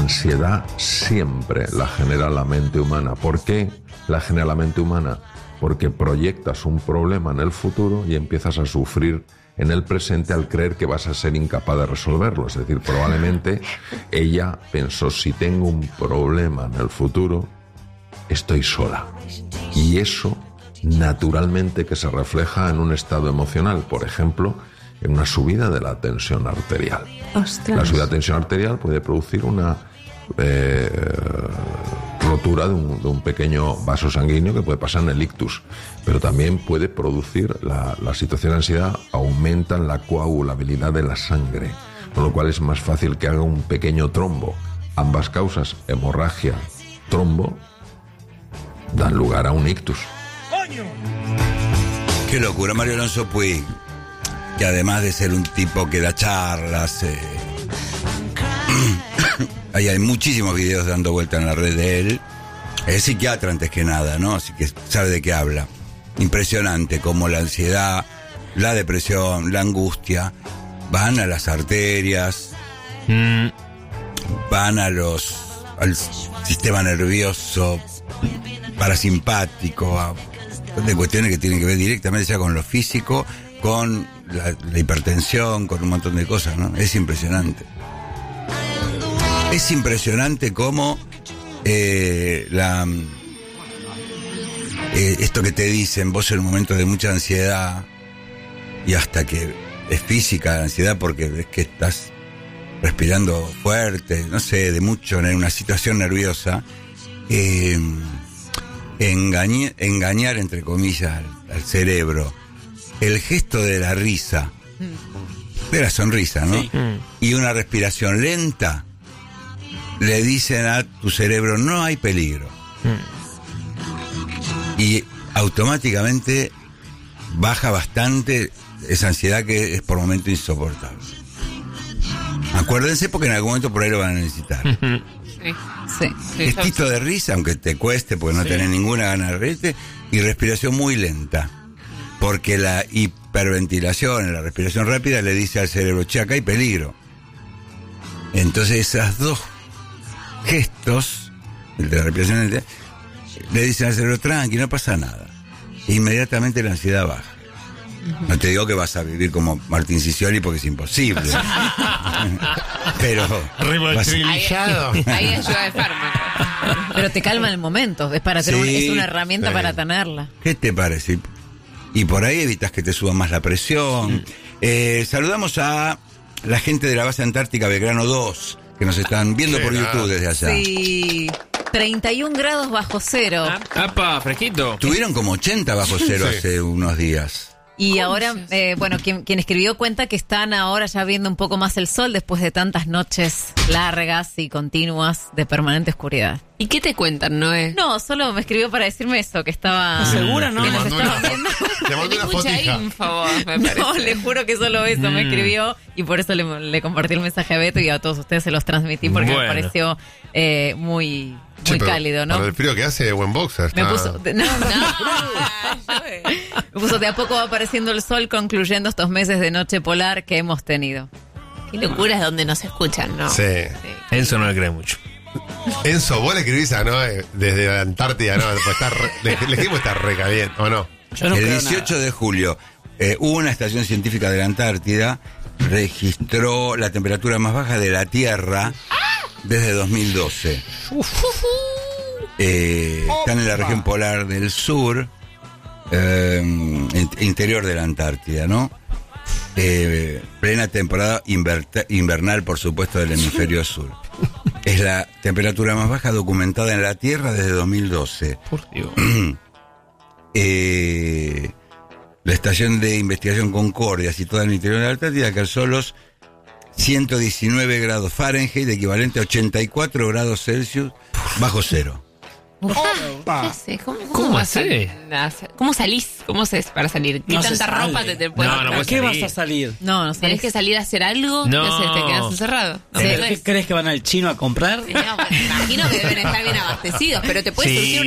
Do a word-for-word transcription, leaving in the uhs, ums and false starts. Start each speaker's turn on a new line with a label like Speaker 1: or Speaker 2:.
Speaker 1: ansiedad siempre la genera la mente humana. ¿Por qué la genera la mente humana? Porque proyectas un problema en el futuro y empiezas a sufrir en el presente al creer que vas a ser incapaz de resolverlo. Es decir, probablemente ella pensó, si tengo un problema en el futuro, estoy sola. Y eso, naturalmente, que se refleja en un estado emocional. Por ejemplo, en una subida de la tensión arterial.
Speaker 2: Ostras.
Speaker 1: La subida de tensión arterial puede producir una eh, rotura de un, de un pequeño vaso sanguíneo que puede pasar en el ictus, pero también puede producir la, la situación de ansiedad, aumenta la coagulabilidad de la sangre, con lo cual es más fácil que haga un pequeño trombo. Ambas causas, hemorragia, trombo, dan lugar a un ictus.
Speaker 3: Qué locura, Mario Alonso Puig, que además de ser un tipo que da charlas, eh, ahí hay muchísimos videos dando vuelta en la red de él. Es psiquiatra antes que nada, ¿no? Así que sabe de qué habla. Impresionante cómo la ansiedad, la depresión, la angustia van a las arterias, mm. van a los al sistema nervioso parasimpático, a, de cuestiones que tienen que ver directamente ya con lo físico, con la, la hipertensión, con un montón de cosas, ¿no? Es impresionante. Es impresionante cómo eh, la eh, esto que te dicen, vos en un momento de mucha ansiedad, y hasta que es física la ansiedad porque ves que estás respirando fuerte, no sé, de mucho en una situación nerviosa, eh, engañe, engañar entre comillas al, al cerebro, el gesto de la risa, de la sonrisa, ¿no? Sí. Y una respiración lenta, le dicen a tu cerebro, no hay peligro. Mm. Y automáticamente baja bastante esa ansiedad que es por momento insoportable. Acuérdense porque en algún momento por ahí lo van a necesitar.
Speaker 2: Sí, sí.
Speaker 3: Gestito de risa, aunque te cueste porque no sí. tenés ninguna gana de reírte, y respiración muy lenta. Porque la hiperventilación, la respiración rápida le dice al cerebro, che, acá hay peligro. Entonces esas dos gestos, el de la respiración lenta, le dicen al cerebro, tranqui, no pasa nada. E inmediatamente la ansiedad baja. No te digo que vas a vivir como Martín Sicioli porque es imposible. Pero
Speaker 4: remotrillado.
Speaker 2: Ahí, ahí ayuda de fármaco. Pero te calma en el momento. Es para tener sí, un, es una herramienta sí. para tenerla.
Speaker 3: ¿Qué te parece? Y por ahí evitas que te suba más la presión. Sí. Eh, saludamos a la gente de la base antártica Belgrano dos, que nos están viendo por YouTube desde allá.
Speaker 2: Sí. treinta y un grados bajo cero.
Speaker 4: ¡Apa! Fresquito.
Speaker 3: Tuvieron como ochenta bajo cero sí. hace unos días.
Speaker 2: Y ahora, eh, bueno, quien, quien escribió cuenta que están ahora ya viendo un poco más el sol después de tantas noches largas y continuas de permanente oscuridad.
Speaker 5: ¿Y qué te cuentan, Noé?
Speaker 2: No, solo me escribió para decirme eso, que estaba...
Speaker 5: ¿Segura, no?
Speaker 2: Que nos
Speaker 5: mandó
Speaker 2: estaba
Speaker 5: una,
Speaker 2: viendo.
Speaker 4: Te mandó una
Speaker 5: mucha info, vos, me parece.
Speaker 2: No, le juro que solo eso mm. me escribió y por eso le, le compartí el mensaje a Beto y a todos ustedes se los transmití porque bueno. me pareció eh, muy...
Speaker 4: Sí,
Speaker 2: muy cálido, ¿no?
Speaker 4: Para el frío que hace, buen boxer. Está...
Speaker 2: Me puso... De, no, no. Me puso, de a poco va apareciendo el sol concluyendo estos meses de noche polar que hemos tenido.
Speaker 5: Qué locura es donde nos escuchan, ¿no?
Speaker 4: Sí.
Speaker 5: sí.
Speaker 6: Enzo no le cree mucho.
Speaker 4: Enzo, vos le escribís a, ¿no? Desde la Antártida, ¿no? Pues está re, le, le escribimos está re caliente, ¿o no?
Speaker 3: Yo no el dieciocho nada. de julio, eh, hubo una estación científica de la Antártida, registró la temperatura más baja de la Tierra desde dos mil doce. Eh, están en la región polar del sur, eh, interior de la Antártida, ¿no? Eh, plena temporada inverta, invernal, por supuesto, del hemisferio sur. Es la temperatura más baja documentada en la Tierra desde dos mil doce.
Speaker 6: Por Dios.
Speaker 3: eh, la estación de investigación Concordia, situada en el interior de la Antártida, alcanzó los ciento diecinueve grados Fahrenheit, equivalente a ochenta y cuatro grados Celsius bajo cero.
Speaker 5: Opa. ¿Qué ¿Cómo, cómo,
Speaker 6: ¿Cómo haces?
Speaker 5: ¿Cómo salís? ¿Cómo haces para salir? ¿Qué
Speaker 6: no
Speaker 5: tanta ropa te, te puedes
Speaker 6: No, no
Speaker 7: ¿Qué vas a salir?
Speaker 2: No, no
Speaker 5: ¿Tenés que salir a hacer algo?
Speaker 6: No.
Speaker 5: ¿Qué haces? ¿Te quedas encerrado? No,
Speaker 7: ¿Qué, ¿Crees que van al chino a comprar?
Speaker 5: No, bueno, imagino que deben estar bien abastecidos, pero te puedes
Speaker 6: sí.
Speaker 5: surgir